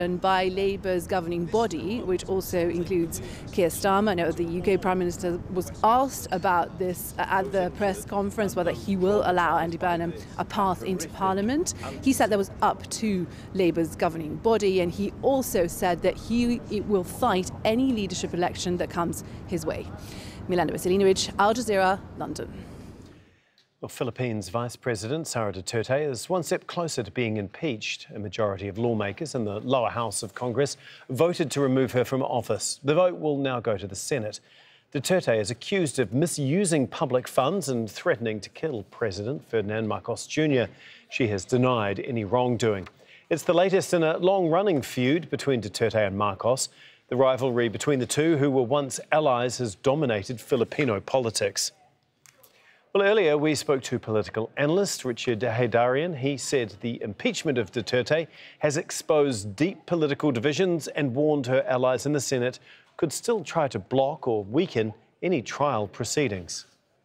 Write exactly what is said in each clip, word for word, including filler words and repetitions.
by Labour's governing body, which also includes Keir Starmer. Now, the U K Prime Minister was asked about this at the press conference, whether he will allow Andy Burnham a path into Parliament. He said that was up to Labour's governing body, and he also said that he will fight any leadership election that comes his way. Milena Veselinovic, Al Jazeera, London. Well, Philippines Vice President Sara Duterte is one step closer to being impeached. A majority of lawmakers in the lower house of Congress voted to remove her from office. The vote will now go to the Senate. Duterte is accused of misusing public funds and threatening to kill President Ferdinand Marcos Junior She has denied any wrongdoing. It's the latest in a long-running feud between Duterte and Marcos. The rivalry between the two, who were once allies, has dominated Filipino politics. Well, earlier we spoke to political analyst Richard Heydarian. He said the impeachment of Duterte has exposed deep political divisions and warned her allies in the Senate could still try to block or weaken any trial proceedings.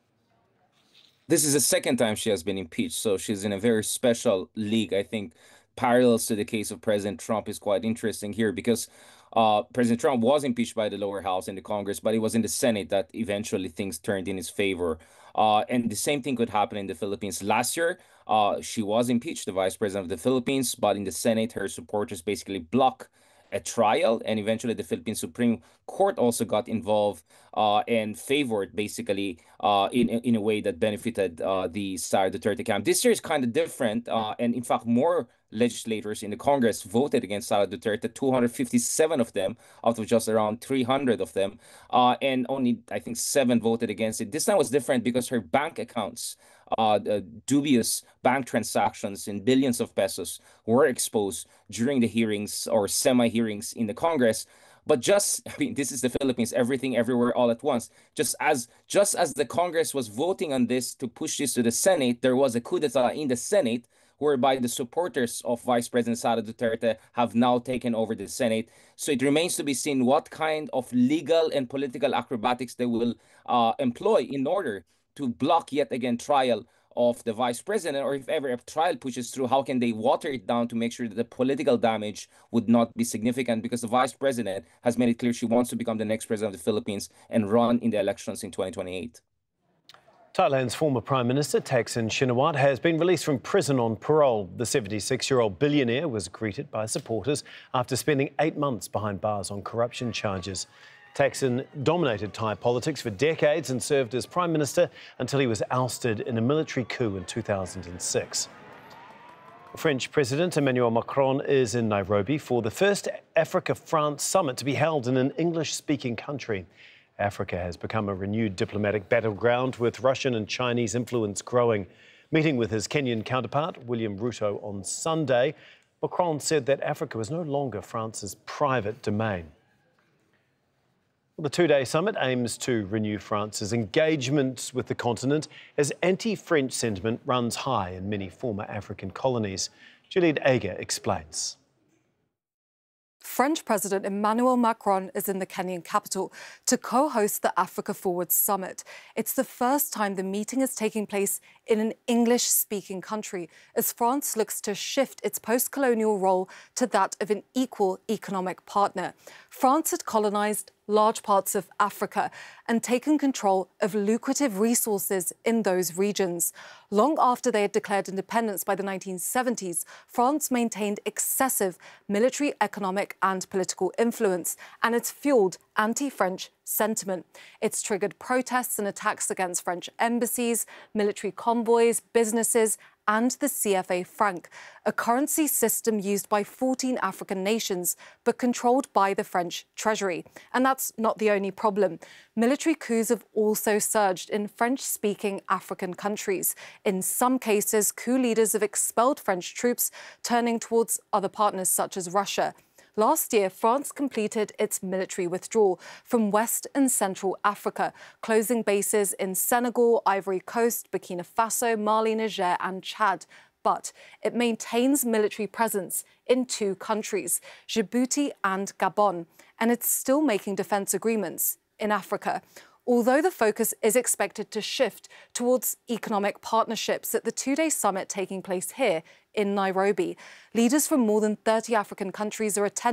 This is the second time she has been impeached, so she's in a very special league. I think parallels to the case of President Trump is quite interesting here because uh, President Trump was impeached by the lower house in the Congress, but it was in the Senate that eventually things turned in his favor. Uh, and the same thing could happen in the Philippines. Last year, uh, she was impeached, the vice president of the Philippines, but in the Senate, her supporters basically blocked a trial, and eventually the Philippine Supreme Court also got involved uh, and favored basically uh, in, in a way that benefited uh, the Sara Duterte camp. This year is kind of different, uh, and in fact, more legislators in the Congress voted against Sara Duterte, two hundred fifty-seven of them out of just around three hundred of them, uh, and only, I think, seven voted against it. This time was different because her bank accounts, uh, the dubious bank transactions in billions of pesos were exposed during the hearings or semi-hearings in the Congress. But just, I mean, this is the Philippines, everything, everywhere, all at once. Just as just as the Congress was voting on this to push this to the Senate, there was a coup d'etat in the Senate, whereby the supporters of Vice President Sara Duterte have now taken over the Senate. So it remains to be seen what kind of legal and political acrobatics they will uh, employ in order to block yet again trial of the vice president, or if ever a trial pushes through, how can they water it down to make sure that the political damage would not be significant, because the vice president has made it clear she wants to become the next president of the Philippines and run in the elections in twenty twenty-eight. Thailand's former Prime Minister Thaksin Shinawatra has been released from prison on parole. The seventy-six-year-old billionaire was greeted by supporters after spending eight months behind bars on corruption charges. Thaksin dominated Thai politics for decades and served as Prime Minister until he was ousted in a military coup in two thousand six. French President Emmanuel Macron is in Nairobi for the first Africa-France summit to be held in an English-speaking country. Africa has become a renewed diplomatic battleground, with Russian and Chinese influence growing. Meeting with his Kenyan counterpart, William Ruto, on Sunday, Macron said that Africa was no longer France's private domain. The two-day summit aims to renew France's engagement with the continent as anti-French sentiment runs high in many former African colonies. Juliet Ager explains. French President Emmanuel Macron is in the Kenyan capital to co-host the Africa Forward Summit. It's the first time the meeting is taking place in an English-speaking country, as France looks to shift its post-colonial role to that of an equal economic partner. France had colonized large parts of Africa and taken control of lucrative resources in those regions. Long after they had declared independence by the nineteen seventies, France maintained excessive military, economic and political influence, and it's fueled anti-French sentiment. It's triggered protests and attacks against French embassies, military convoys, businesses, and the C F A franc, a currency system used by fourteen African nations, but controlled by the French Treasury. And that's not the only problem. Military coups have also surged in French-speaking African countries. In some cases, coup leaders have expelled French troops, turning towards other partners such as Russia. Last year, France completed its military withdrawal from West and Central Africa, closing bases in Senegal, Ivory Coast, Burkina Faso, Mali, Niger and Chad. But it maintains military presence in two countries, Djibouti and Gabon, and it's still making defence agreements in Africa. Although the focus is expected to shift towards economic partnerships at the two-day summit taking place here in Nairobi, leaders from more than thirty African countries are attending